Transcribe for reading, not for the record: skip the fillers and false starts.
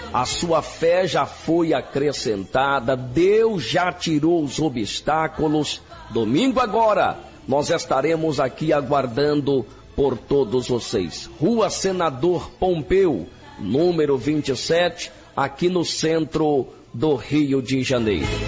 A sua fé já foi acrescentada, Deus já tirou os obstáculos. Domingo agora, nós estaremos aqui aguardando por todos vocês. Rua Senador Pompeu, número 27, aqui no centro do Rio de Janeiro.